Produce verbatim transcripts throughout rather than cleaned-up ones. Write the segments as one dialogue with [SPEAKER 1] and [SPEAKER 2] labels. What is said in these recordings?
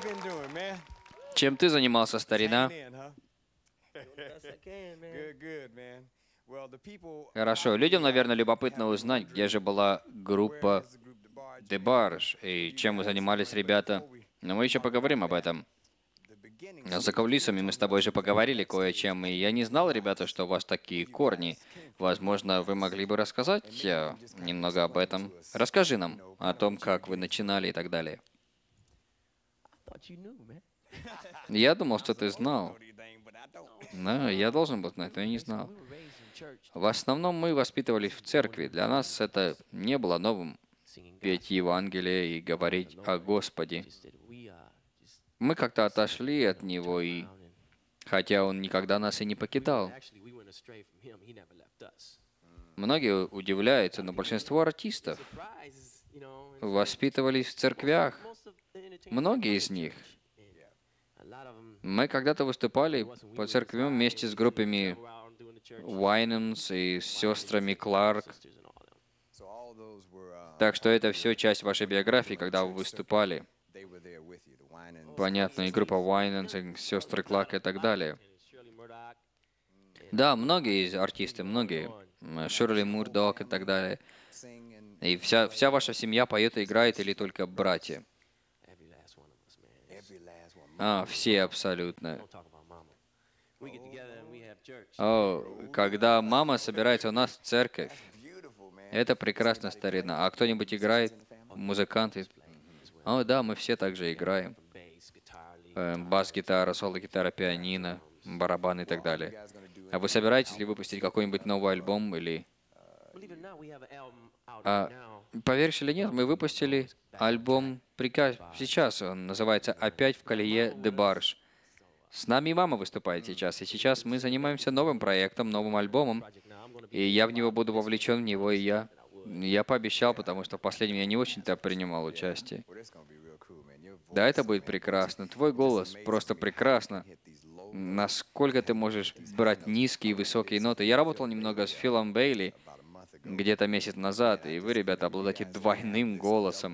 [SPEAKER 1] Чем ты занимался, старина? Хорошо. Людям, наверное, любопытно узнать, где же была группа Дебарж и чем вы занимались, ребята. Но мы еще поговорим об этом. За кулисами мы с тобой же поговорили кое о чем, и я не знал, ребята, что у вас такие корни. Возможно, вы могли бы рассказать э, немного об этом. Расскажи нам о том, как вы начинали и так далее. Я думал, что ты знал. Да, я должен был знать, но я не знал. В основном мы воспитывались в церкви. Для нас это не было новым петь Евангелие и говорить о Господе. Мы как-то отошли от Него, и хотя Он никогда нас и не покидал. Многие удивляются, но большинство артистов воспитывались в церквях. Многие из них. Мы когда-то выступали по церквям вместе с группами Уайненс и с сестрами Кларк. Так что это все часть вашей биографии, когда вы выступали. Понятно, и группа Уайненс, и сестры Кларк и так далее. Да, многие из артисты, многие. Ширли Мурдок и так далее. И вся, вся ваша семья поет и играет, или только братья? А, все абсолютно. О, когда мама собирается у нас в церковь, это прекрасно, старина. А кто-нибудь играет? Музыканты? О, да, мы все также играем. Э, бас-гитара, соло-гитара, пианино, барабаны и так далее. А вы собираетесь ли выпустить какой-нибудь новый альбом или... А, поверишь или нет, мы выпустили альбом приказ сейчас. Он называется «Опять в колее Дебарж». С нами мама выступает сейчас, и сейчас мы занимаемся новым проектом, новым альбомом, и я в него буду вовлечен в него, и я, я пообещал, потому что в последнем я не очень-то принимал участие. Да, это будет прекрасно. Твой голос просто прекрасно. Насколько ты можешь брать низкие и высокие ноты. Я работал немного с Филом Бейли где-то месяц назад, и вы, ребята, обладаете двойным голосом.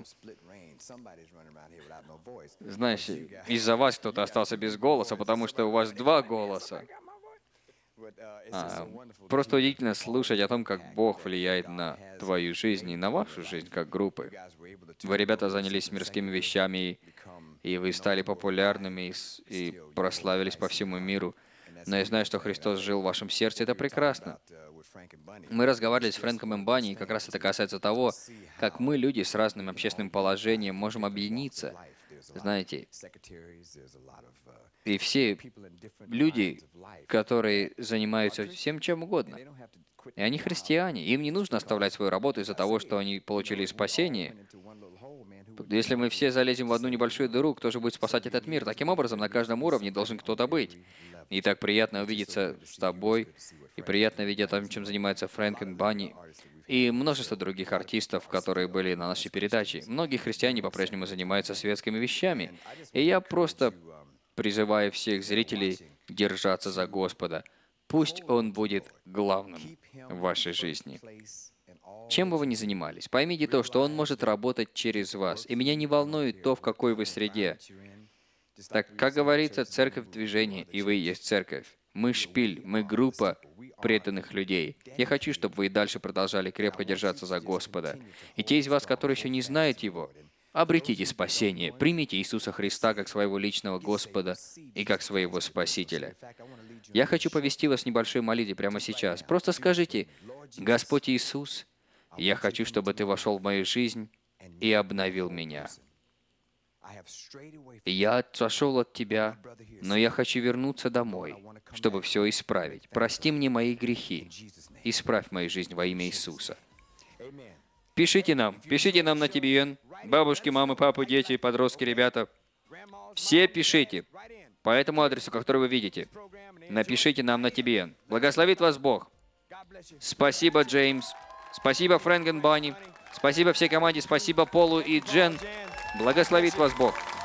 [SPEAKER 1] Знаешь, из-за вас кто-то остался без голоса, потому что у вас два голоса. А, просто удивительно слушать о том, как Бог влияет на твою жизнь и на вашу жизнь как группы. Вы, ребята, занялись мирскими вещами, и, и вы стали популярными и, с- и прославились по всему миру. Но я знаю, что Христос жил в вашем сердце, это прекрасно. Мы разговаривали с Фрэнком Эмбани, и как раз это касается того, как мы, люди с разным общественным положением, можем объединиться. Знаете, и все люди, которые занимаются всем чем угодно, и они христиане, им не нужно оставлять свою работу из-за того, что они получили спасение. Если мы все залезем в одну небольшую дыру, кто же будет спасать этот мир? Таким образом, на каждом уровне должен кто-то быть. И так приятно увидеться с тобой, и приятно видеть о том, чем занимается Фрэнк и Банни, и множество других артистов, которые были на нашей передаче. Многие христиане по-прежнему занимаются светскими вещами. И я просто призываю всех зрителей держаться за Господа. Пусть Он будет главным в вашей жизни. Чем бы вы ни занимались, поймите то, что Он может работать через вас. И меня не волнует то, в какой вы среде. Так, как говорится, церковь в движении, и вы есть церковь. Мы шпиль, мы группа преданных людей. Я хочу, чтобы вы и дальше продолжали крепко держаться за Господа. И те из вас, которые еще не знают Его, обретите спасение, примите Иисуса Христа как своего личного Господа и как своего Спасителя. Я хочу повести вас в небольшой молитве прямо сейчас. Просто скажите: «Господь Иисус, я хочу, чтобы Ты вошел в мою жизнь и обновил меня. Я отошел от Тебя, но я хочу вернуться домой, чтобы все исправить. Прости мне мои грехи. Исправь мою жизнь во имя Иисуса». Пишите нам, пишите нам на Ти Би Эн. Бабушки, мамы, папы, дети, подростки, ребята. Все пишите по этому адресу, который вы видите. Напишите нам на Ти Би Эн. Благословит вас Бог. Спасибо, Джеймс. Спасибо, Фрэнк и Банни. Спасибо всей команде. Спасибо, Полу и Джен. Благословит вас Бог.